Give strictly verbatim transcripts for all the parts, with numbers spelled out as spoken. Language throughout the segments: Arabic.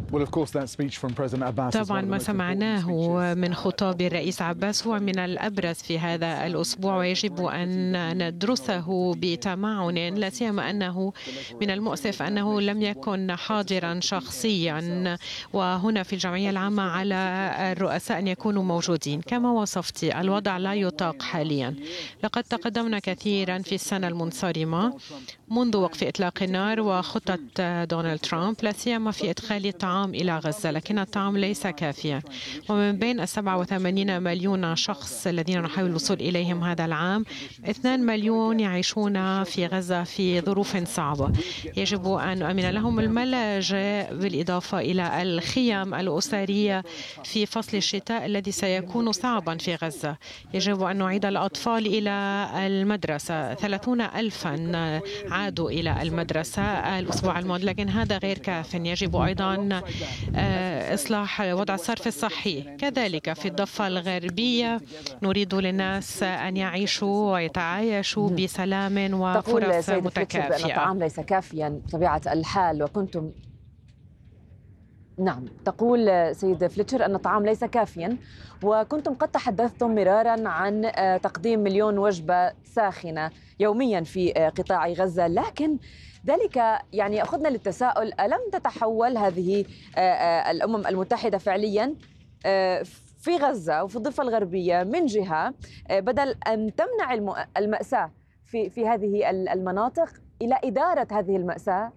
طبعا ما سمعناه من خطاب الرئيس عباس هو من الأبرز في هذا الأسبوع، ويجب أن ندرسه بتمعن، لا سيما أنه من المؤسف أنه لم يكن حاضرا شخصيا، وهنا في الجمعية العامة على الرؤساء أن يكونوا موجودين. كما وصفت الوضع لا يطاق حاليا. لقد تقدمنا كثيرا في السنة المنصرمة منذ وقف إطلاق النار وخطة دونالد ترامب، لا سيما في إدخال الطعام إلى غزة، لكن الطعام ليس كافيا. ومن بين السبعة وثمانين مليون شخص الذين نحاول الوصول إليهم هذا العام، اثنان مليون يعيشون في غزة في ظروف صعبة. يجب أن نؤمن لهم الملاجئ بالإضافة إلى الخيام الأسرية في فصل الشتاء الذي سيكون صعبا في غزة. يجب أن نعيد الأطفال إلى المدرسة. ثلاثون ألفا عادوا إلى المدرسة الأسبوع الماضي، لكن هذا غير كاف. يجب أيضا إصلاح وضع الصرف الصحي. كذلك في الضفة الغربية نريد للناس أن يعيشوا ويتعايشوا بسلام وفرص متكافئة. بأن الطعام ليس كافيا بطبيعة الحال، وكنتم نعم تقول سيد فليتشر أن الطعام ليس كافيا، وكنتم قد تحدثتم مرارا عن تقديم مليون وجبة ساخنة يوميا في قطاع غزة، لكن ذلك يعني أخذنا للتساؤل: ألم تتحول هذه الأمم المتحدة فعليا في غزة وفي الضفة الغربية من جهة، بدل أن تمنع المأساة في في هذه المناطق، إلى إدارة هذه المأساة؟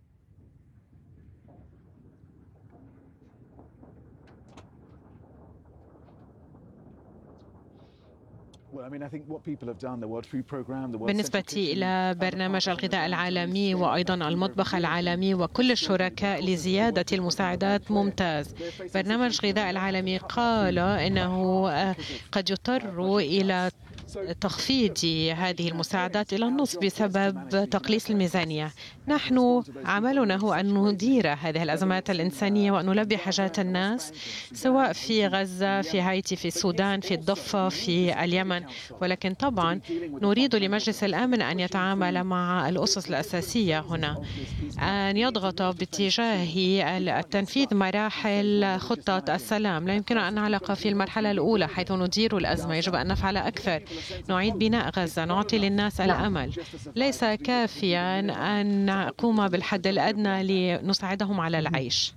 بالنسبة إلى برنامج الغذاء العالمي وأيضا المطبخ العالمي وكل الشركاء لزيادة المساعدات ممتاز. برنامج الغذاء العالمي قال إنه قد يضطر إلى تخفيض هذه المساعدات إلى النصف بسبب تقليص الميزانية. نحن عملنا هو أن ندير هذه الأزمات الإنسانية وأن نلبي حاجات الناس، سواء في غزة، في هايتي، في السودان، في الضفة، في اليمن. ولكن طبعا نريد لمجلس الأمن أن يتعامل مع الأسس الأساسية هنا، أن يضغط باتجاه التنفيذ مراحل خطة السلام. لا يمكن أن نعلق في المرحلة الأولى حيث ندير الأزمة، يجب أن نفعل أكثر. نعيد بناء غزة، نعطي للناس الأمل. ليس كافيا أن نقوم بالحد الأدنى لنساعدهم على العيش.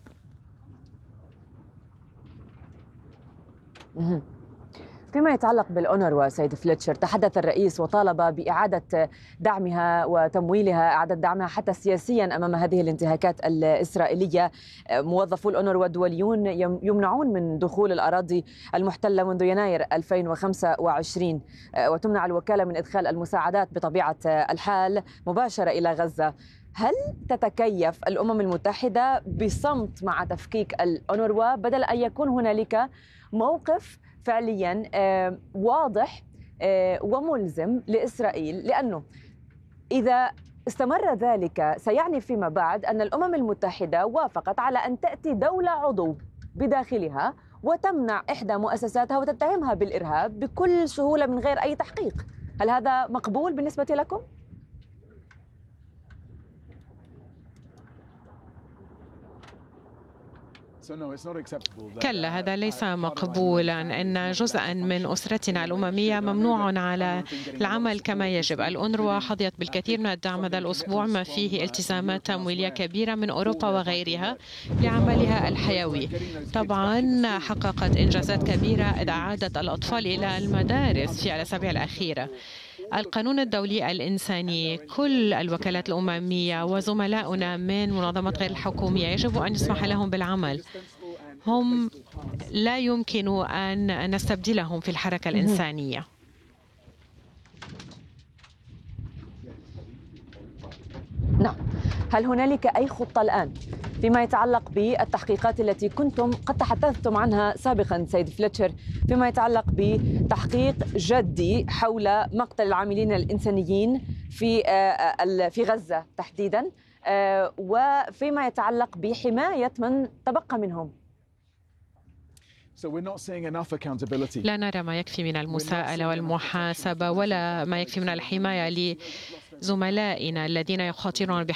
فيما يتعلق بالأونروا سيد فليتشر، تحدث الرئيس وطالب بإعادة دعمها وتمويلها، إعادة دعمها حتى سياسيا أمام هذه الانتهاكات الإسرائيلية. موظفو الأونروا الدوليون يمنعون من دخول الأراضي المحتلة منذ يناير ألفين وخمسة وعشرين، وتمنع الوكالة من إدخال المساعدات بطبيعة الحال مباشرة إلى غزة. هل تتكيف الأمم المتحدة بصمت مع تفكيك الأونروا بدل أن يكون هنالك موقف فعليا واضح وملزم لإسرائيل؟ لأنه إذا استمر ذلك سيعني فيما بعد أن الأمم المتحدة وافقت على أن تأتي دولة عضو بداخلها وتمنع إحدى مؤسساتها وتتهمها بالإرهاب بكل سهولة من غير أي تحقيق. هل هذا مقبول بالنسبة لكم؟ كلا، هذا ليس مقبولا. إن جزءا من أسرتنا الأممية ممنوع على العمل كما يجب. الأونروا حظيت بالكثير من الدعم هذا الأسبوع، ما فيه التزامات تمويلية كبيرة من أوروبا وغيرها لعملها الحيوي. طبعا حققت إنجازات كبيرة إذ أعادت الأطفال إلى المدارس في الأسابيع الأخيرة. القانون الدولي الإنساني، كل الوكالات الأممية وزملاؤنا من منظمات غير الحكومية يجب أن يسمح لهم بالعمل. هم لا يمكن أن نستبدلهم في الحركة الإنسانية. نعم. هل هنالك أي خطة الآن فيما يتعلق بالتحقيقات التي كنتم قد تحدثتم عنها سابقا سيد فليتشر، فيما يتعلق بتحقيق جدي حول مقتل العاملين الإنسانيين في في غزة تحديدا، وفيما يتعلق بحماية من تبقى منهم؟ لا نرى ما يكفي من المساءلة والمحاسبة، ولا ما يكفي من الحماية لزملائنا الذين يخاطرون